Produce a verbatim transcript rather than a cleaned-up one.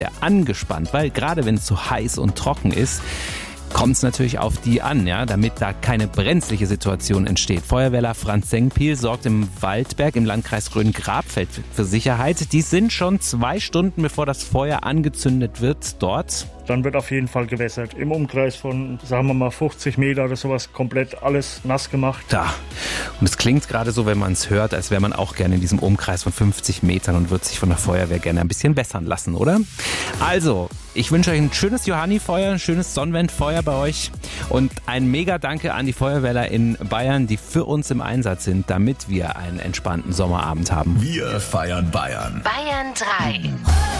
angespannt, weil gerade wenn es so heiß und trocken ist, kommt es natürlich auf die an, ja, damit da keine brenzliche Situation entsteht. Feuerwehrler Franz Sengpiel sorgt im Waldberg im Landkreis Rhön-Grabfeld für Sicherheit. Die sind schon zwei Stunden, bevor das Feuer angezündet wird, dort. Dann wird auf jeden Fall gewässert. Im Umkreis von, sagen wir mal, fünfzig Meter oder sowas komplett alles nass gemacht. Da. Und es klingt gerade so, wenn man es hört, als wäre man auch gerne in diesem Umkreis von fünfzig Metern und würde sich von der Feuerwehr gerne ein bisschen wässern lassen, oder? Also, ich wünsche euch ein schönes Johannifeuer, ein schönes Sonnenwendfeuer bei euch und ein mega Danke an die Feuerwehrler in Bayern, die für uns im Einsatz sind, damit wir einen entspannten Sommerabend haben. Wir feiern Bayern. Bayern drei.